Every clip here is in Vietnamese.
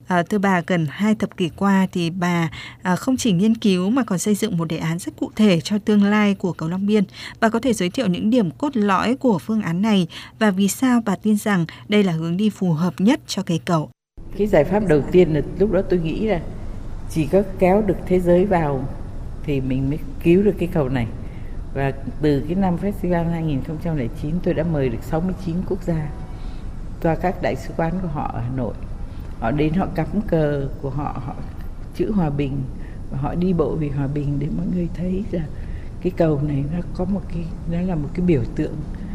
Thưa bà, gần 2 thập kỷ qua thì bà không chỉ nghiên cứu mà còn xây dựng một đề án rất cụ thể cho tương lai của cầu Long Biên. Bà có thể giới thiệu những điểm cốt lõi của phương án này và vì sao bà tin rằng đây là hướng đi phù hợp nhất cho cây cầu? Cái giải pháp đầu tiên là lúc đó tôi nghĩ là chỉ có kéo được thế giới vào thì mình mới cứu được cái cầu này. Và từ cái năm Festival 2009 tôi đã mời được 69 quốc gia qua các đại sứ quán của họ ở Hà Nội. Họ đến họ cắm cờ của họ, họ chữ hòa bình và họ đi bộ vì hòa bình để mọi người thấy là cái cầu này nó là một cái biểu tượng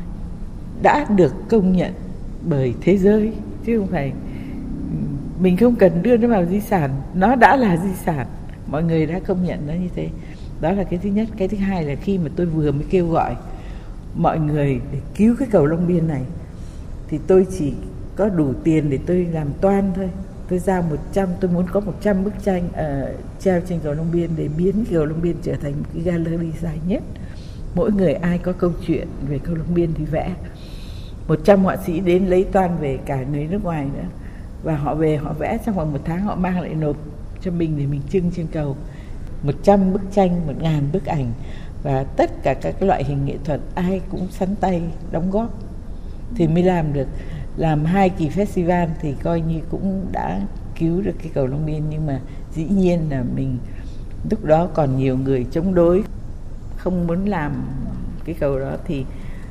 đã được công nhận bởi thế giới, chứ không phải mình không cần đưa nó vào di sản, nó đã là di sản, mọi người đã công nhận nó như thế. Đó là cái thứ nhất. Cái thứ hai là khi mà tôi vừa mới kêu gọi mọi người để cứu cái cầu Long Biên này thì tôi chỉ có đủ tiền để tôi làm toan thôi. Tôi giao 100, tôi muốn có 100 bức tranh treo trên cầu Long Biên để biến cầu Long Biên trở thành một cái gallery dài nhất. Mỗi người ai có câu chuyện về cầu Long Biên thì vẽ. 100 họa sĩ đến lấy toan về, cả người nước ngoài nữa. Và họ về họ vẽ trong vòng 1 tháng, họ mang lại nộp cho mình để mình trưng trên cầu. 100 bức tranh, 1000 bức ảnh và tất cả các loại hình nghệ thuật ai cũng sắn tay đóng góp thì mới làm được. Làm 2 kỳ festival thì coi như cũng đã cứu được cái cầu Long Biên, nhưng mà dĩ nhiên là mình lúc đó còn nhiều người chống đối không muốn làm cái cầu đó thì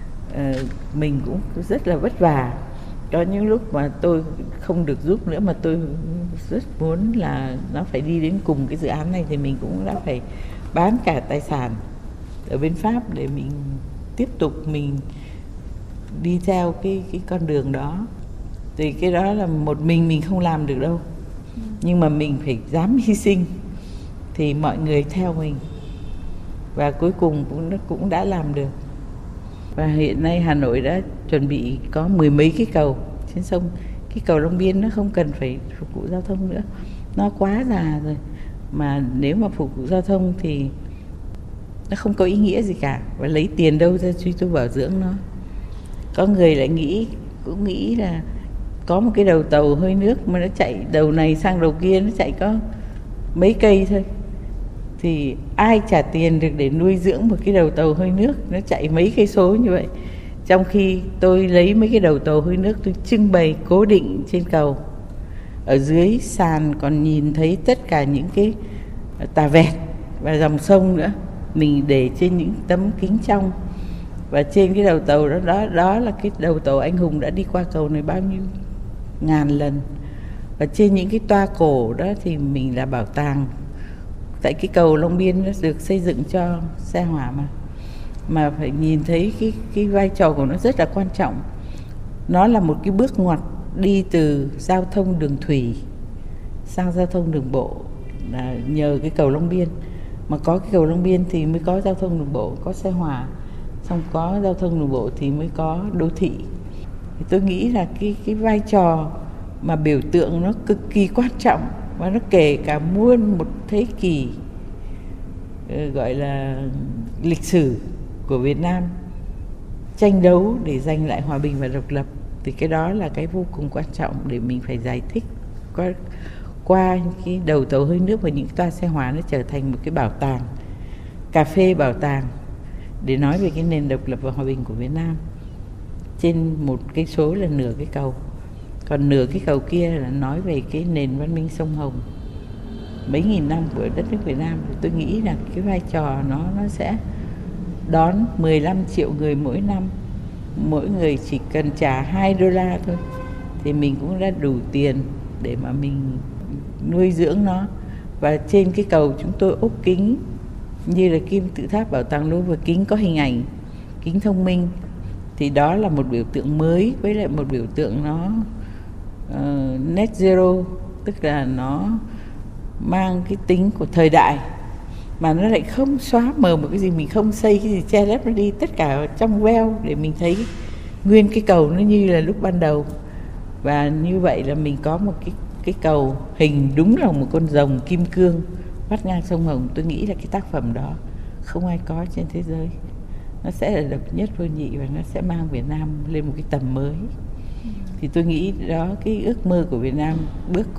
mình cũng rất là vất vả. Có những lúc mà tôi không được giúp nữa mà tôi rất muốn là nó phải đi đến cùng cái dự án này thì mình cũng đã phải bán cả tài sản ở bên Pháp để mình tiếp tục mình đi theo cái con đường đó. Thì cái đó là một mình không làm được đâu, nhưng mà mình phải dám hy sinh thì mọi người theo mình và cuối cùng cũng đã làm được. Và hiện nay Hà Nội đã chuẩn bị có 10 mấy cái cầu trên sông. Cái cầu Long Biên nó không cần phải phục vụ giao thông nữa, nó quá già rồi. Mà nếu mà phục vụ giao thông thì nó không có ý nghĩa gì cả, và lấy tiền đâu ra truy tu bảo dưỡng nó. Có người lại cũng nghĩ là có một cái đầu tàu hơi nước mà nó chạy đầu này sang đầu kia, nó chạy có mấy cây thôi thì ai trả tiền được để nuôi dưỡng một cái đầu tàu hơi nước nó chạy mấy cây số như vậy. Trong khi tôi lấy mấy cái đầu tàu hơi nước tôi trưng bày cố định trên cầu, ở dưới sàn còn nhìn thấy tất cả những cái tà vẹt và dòng sông nữa, mình để trên những tấm kính trong. Và trên cái đầu tàu đó là cái đầu tàu anh hùng đã đi qua cầu này bao nhiêu ngàn lần. Và trên những cái toa cổ đó thì mình là bảo tàng. Tại cái cầu Long Biên nó được xây dựng cho xe hỏa mà phải nhìn thấy cái vai trò của nó rất là quan trọng. Nó là một cái bước ngoặt đi từ giao thông đường thủy sang giao thông đường bộ, là nhờ cái cầu Long Biên. Mà có cái cầu Long Biên thì mới có giao thông đường bộ, có xe hỏa, xong có giao thông đường bộ thì mới có đô thị. Thì tôi nghĩ là cái vai trò mà biểu tượng nó cực kỳ quan trọng, và nó kể cả muôn một thế kỷ gọi là lịch sử của Việt Nam tranh đấu để giành lại hòa bình và độc lập. Thì cái đó là cái vô cùng quan trọng để mình phải giải thích qua cái đầu tàu hơi nước và những toa xe hỏa, nó trở thành một cái bảo tàng, cà phê bảo tàng để nói về cái nền độc lập và hòa bình của Việt Nam. Trên một cây số là nửa cái cầu, còn nửa cái cầu kia là nói về cái nền văn minh sông Hồng mấy nghìn năm của đất nước Việt Nam. Tôi nghĩ là cái vai trò nó sẽ đón 15 triệu người mỗi năm, mỗi người chỉ cần trả $2 thôi thì mình cũng đã đủ tiền để mà mình nuôi dưỡng nó. Và trên cái cầu chúng tôi ốp kính như là kim tự tháp bảo tàng Louvre, kính có hình ảnh, kính thông minh. Thì đó là một biểu tượng mới, với lại một biểu tượng nó net zero, tức là nó mang cái tính của thời đại mà nó lại không xóa mờ một cái gì, mình không xây cái gì che lấp nó đi, tất cả trong veo để mình thấy nguyên cái cầu nó như là lúc ban đầu. Và như vậy là mình có một cái cầu hình đúng là một con rồng kim cương vắt ngang sông Hồng. Tôi nghĩ là cái tác phẩm đó không ai có trên thế giới, nó sẽ là độc nhất vô nhị và nó sẽ mang Việt Nam lên một cái tầm mới. Thì tôi nghĩ đó cái ước mơ của Việt Nam bước